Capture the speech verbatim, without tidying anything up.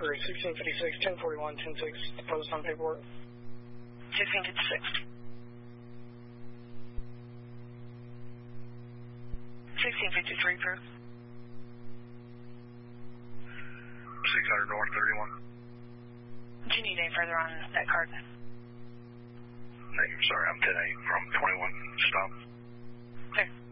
approved. sixteen fifty-six, ten forty-one, ten six, deposed on paperwork. sixteen fifty-six. sixteen fifty-three, approved. six hundred North thirty-one. Do you need any further on that card? Negative, sorry, I'm ten eight from twenty-one. Stop. Okay.